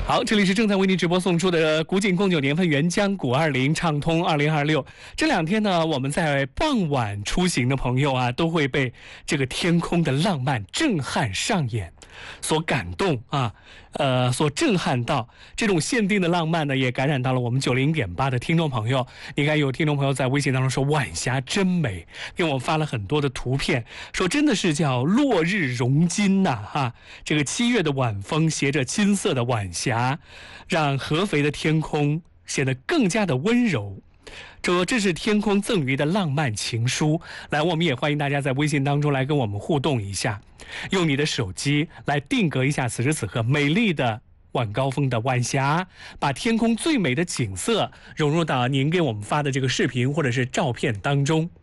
好，这里是正在为您直播送出的古井贡酒年份原浆520畅通2026。这两天呢，我们在傍晚出行的朋友啊，都会被这个天空的浪漫震撼上演，所感动啊，所震撼到。这种限定的浪漫呢，也感染到了我们90.8的听众朋友。你看，有听众朋友在微信当中说晚霞真美，给我们发了很多的图片，说真的是叫落日融金呐，哈，这个7月的晚风携着金色的晚霞，让合肥的天空显得更加的温柔。这是天空赠予的浪漫情书。来，我们也欢迎大家在微信当中来跟我们互动一下，用你的手机来定格一下此时此刻美丽的晚高峰的晚霞，把天空最美的景色融入到您给我们发的这个视频或者是照片当中。